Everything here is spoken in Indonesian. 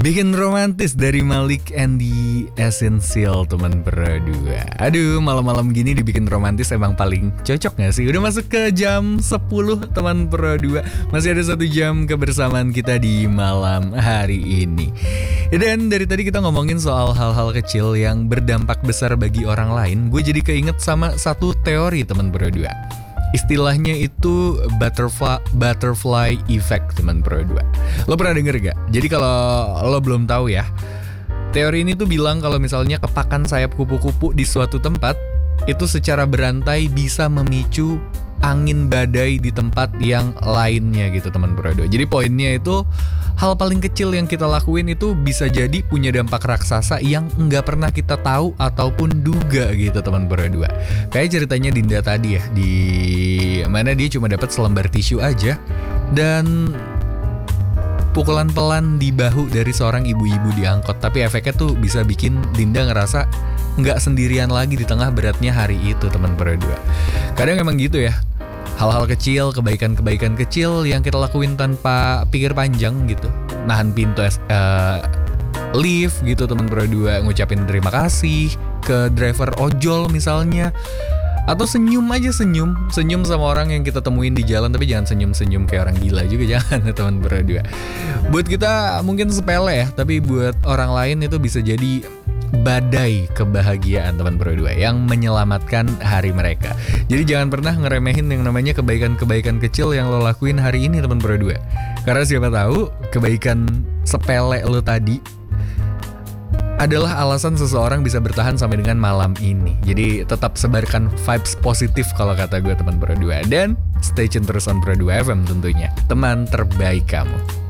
Bikin romantis dari Malik and the Essential, teman berdua. Aduh, malam-malam gini dibikin romantis emang paling cocok gak sih? Udah masuk ke jam 10, teman berdua. Masih ada 1 jam kebersamaan kita di malam hari ini. Dan dari tadi kita ngomongin soal hal-hal kecil yang berdampak besar bagi orang lain. Gue jadi keinget sama satu teori, teman berdua. Istilahnya itu butterfly effect, teman berdua. Lo pernah denger gak? Jadi kalau lo belum tahu ya, teori ini tuh bilang kalau misalnya kepakan sayap kupu-kupu di suatu tempat, itu secara berantai bisa memicu angin badai di tempat yang lainnya gitu, teman berdua. Jadi poinnya itu hal paling kecil yang kita lakuin itu bisa jadi punya dampak raksasa yang nggak pernah kita tahu ataupun duga gitu, teman berdua. Kayak ceritanya Dinda tadi ya, di mana dia cuma dapat selembar tisu aja dan pukulan pelan di bahu dari seorang ibu-ibu di angkot. Tapi efeknya tuh bisa bikin Dinda ngerasa nggak sendirian lagi di tengah beratnya hari itu, teman berdua. Kadang emang gitu ya, hal-hal kecil, kebaikan-kebaikan kecil yang kita lakuin tanpa pikir panjang gitu. Nahan pintu lift gitu, teman berdua. Ngucapin terima kasih ke driver ojol misalnya. Atau senyum sama orang yang kita temuin di jalan. Tapi jangan senyum-senyum kayak orang gila juga, jangan ya, teman berdua. Buat kita mungkin sepele ya, tapi buat orang lain itu bisa jadi badai kebahagiaan, teman berdua, yang menyelamatkan hari mereka. Jadi jangan pernah ngeremehin yang namanya kebaikan-kebaikan kecil yang lo lakuin hari ini, teman berdua. Karena siapa tahu kebaikan sepele lo tadi adalah alasan seseorang bisa bertahan sampai dengan malam ini. Jadi tetap sebarkan vibes positif kalau kata gue, teman berdua. Dan stay tune terus on Pro 2 FM tentunya, teman terbaik kamu.